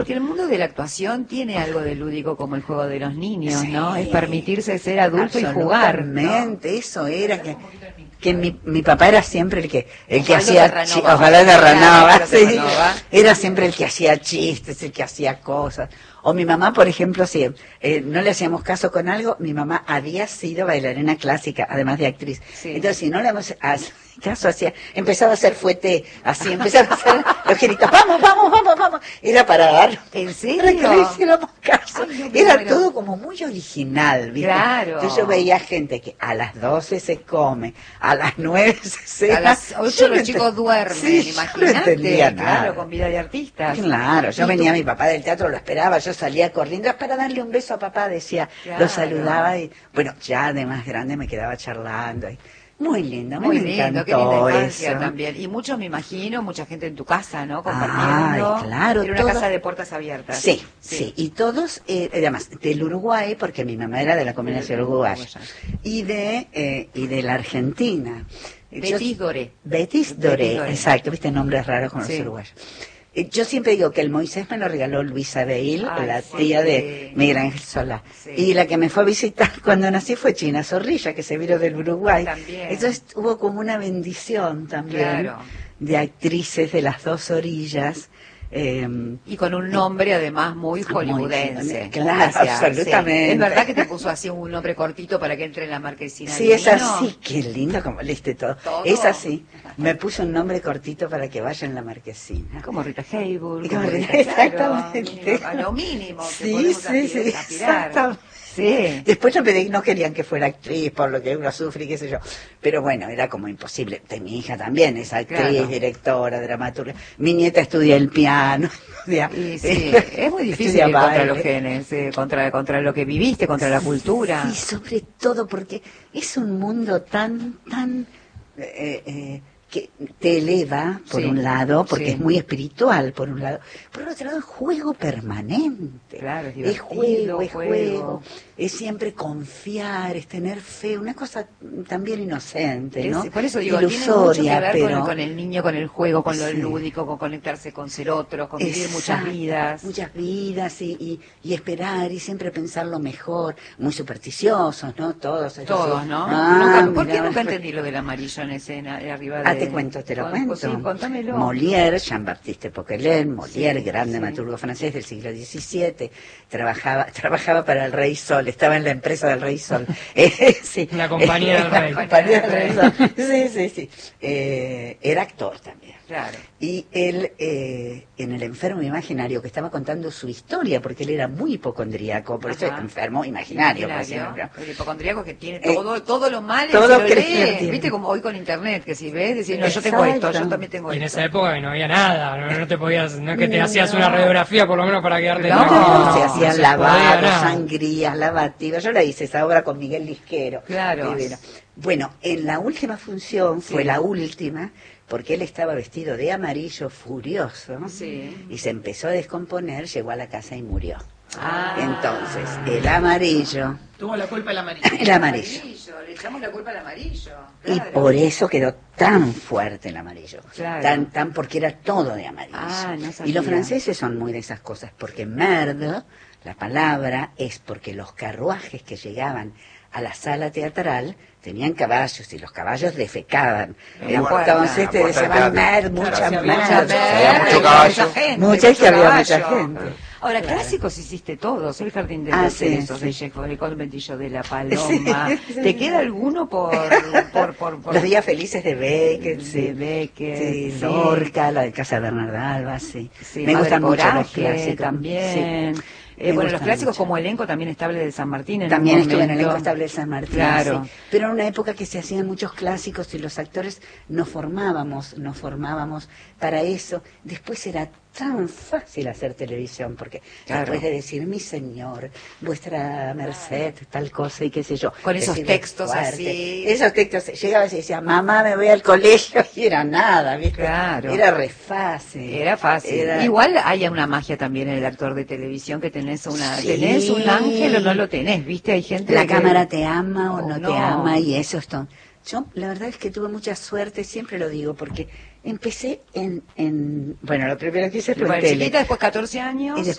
Porque el mundo de la actuación tiene algo de lúdico como el juego de los niños, Sí, ¿no? Es permitirse ser adulto y jugar, ¿no? absolutamente, eso era que mi papá era siempre el que Osvaldo hacía Terranova. Osvaldo Terranova, Osvaldo sí, Terranova. era siempre el que hacía chistes, el que hacía cosas. O mi mamá, por ejemplo, si no le hacíamos caso con algo, mi mamá había sido bailarina clásica, además de actriz. Sí. Entonces, si no le hacíamos caso, empezaba a hacer fuete, así, empezaba a hacer los gritos, vamos, vamos, vamos, vamos. Era para dar, ¿En serio? para que le hiciéramos caso. Ay, no, me Era muero. todo como muy original, ¿viste? Claro. Entonces yo veía gente que a las 12 se come, a las 9 se cena. A las 8 Yo no los chicos duermen, sí, yo no imagínate, entendía claro, nada. con vida de artistas. Claro, yo ¿Y venía tú? mi papá del teatro, lo esperaba, yo salía corriendo para darle un beso a papá, decía, Claro. lo saludaba y, bueno, ya de más grande me quedaba charlando. Y, muy lindo, Muy me lindo, qué encantó linda infancia eso. también. Y muchos, me imagino, mucha gente en tu casa, ¿no? Compartiendo. Ay, claro, Era una todo- casa de puertas abiertas. Sí, sí, y todos, además, del Uruguay, porque mi mamá era de la combinación uruguaya, y de la Argentina. Betis Doré. Betis Doré, Betis Doré. exacto, viste nombres raros con Sí. los uruguayos. Yo siempre digo que el Moisés me lo regaló Luisa Beil, Ay, la sí. tía de Miguel Ángel Solá. Sí. Y la que me fue a visitar cuando nací fue China Zorrilla, que se vino del Uruguay. También. Entonces hubo como una bendición también Claro. de actrices de las dos orillas. Y con un nombre además muy hollywoodense. Claro, absolutamente. Sí. Es verdad que te puso así un nombre cortito para que entre en la marquesina. Sí, es divino. así, qué lindo como leíste todo. Todo. Es así. Me puso un nombre cortito para que vaya en la marquesina. Como Rita Hayworth. Como como Rita- Rita, claro, exactamente. mínimo, a lo mínimo que Sí, podemos sí, sí, aspirar. exactamente. Sí. Después no querían que fuera actriz, por lo que uno sufre y qué sé yo. Pero bueno, era como imposible. Mi hija también es actriz, Claro. directora, dramaturga. Mi nieta estudia el piano. Y sí, es muy difícil estudia ir contra baile. los genes, contra lo que viviste, contra la cultura. Sí, sobre todo porque es un mundo tan que te eleva, por Sí, un lado, porque sí. es muy espiritual, por un lado. Por otro lado, es juego permanente. Claro, es es divertido, juego. Es siempre confiar, es tener fe, una cosa también inocente, ¿no? Por eso digo, tiene mucho que ilusoria, ver pero con el niño, con el juego, con lo Sí. lúdico, con conectarse con ser otro, con vivir muchas Exacto, vidas. muchas vidas y esperar y siempre pensar lo mejor, muy supersticiosos, ¿no? Todos. eso Todos, sí. ¿no? Ah, ¿Por qué mira, nunca fue- entendí lo del amarillo en escena, arriba de... te cuento, te lo cuento. Sí, contámelo. Molière, Jean-Baptiste Poquelin, Molière, Sí, gran sí. dramaturgo francés del siglo XVII, trabajaba para el Rey Sol, estaba en la empresa del Rey Sol. Sí. La compañía del Rey. La compañía del Rey Sol. Sí, sí, sí. Era actor también. Claro. Y él, en El enfermo imaginario, que estaba contando su historia, porque él era muy hipocondríaco, por eso es Ajá. enfermo imaginario. por Imaginario, ejemplo. el hipocondríaco que tiene Eh, todo lo malo, todo y si lo cree lee, tiene. viste como hoy con internet, que si ves, decís, no, yo tengo esto, yo Exacto. también tengo Y en esto. esa época que no había nada, no te podías, no es que te hacías una radiografía por lo menos para quedarte No, tranquilo, se no hacían se podía lavados, nada. sangrías, lavativas. Yo la hice esa obra con Miguel Lisquero. Claro. Divino. Bueno, en la última función, fue Sí. la última, porque él estaba vestido de amarillo furioso Sí. y se empezó a descomponer, llegó a la casa y murió. Ah. Entonces, el amarillo, Tuvo la culpa el amarillo. el amarillo. Le echamos la culpa al amarillo. Y claro. por eso quedó tan fuerte el amarillo. Claro. Tan porque era todo de amarillo. Ah, no sabía. Y los franceses son muy de esas cosas, porque merde, la palabra, es porque los carruajes que llegaban a la sala teatral tenían caballos y los caballos defecaban. En la puerta, Entonces te puerta del decían teatro. merde, mucha Claro, si había merde. había mucho caballo. Mucha que había mucha gente. Ahora, Claro. clásicos hiciste todos, el Jardín de Ah, los sí, Cerezos sí. de Chekhov, el conventillo de la Paloma. Sí, sí. ¿Te queda alguno por Los días felices de Beckett, de sí. Beckett? Sí, Sí. Lorca, la de Casa de Bernarda Alba, sí. Sí, Me Madre gustan mucho los Coraje clásicos. también. Sí. Bueno, Me los gustan clásicos mucho. como elenco también estable de San Martín. También un estuve en el momento. elenco estable de San Martín, Claro. sí. Pero en una época que se hacían muchos clásicos y los actores nos formábamos para eso. Después era tan fácil hacer televisión, porque Claro. después de decir, mi señor, vuestra merced, tal cosa y qué sé yo. Con esos decir textos fuerte. así. Esos textos, llegabas y decías, mamá, me voy al colegio, y era nada, ¿viste? Claro. Era re fácil. Era fácil. Era- Igual hay una magia también en el actor de televisión, que tenés Sí. tenés un ángel o no lo tenés, ¿viste? Hay gente La que- cámara te ama o Oh, no te no. ama y eso es todo. Yo la verdad es que tuve mucha suerte, siempre lo digo, porque empecé bueno, lo primero que hice fue en Bueno, tele. chiquita, después 14 años. Y después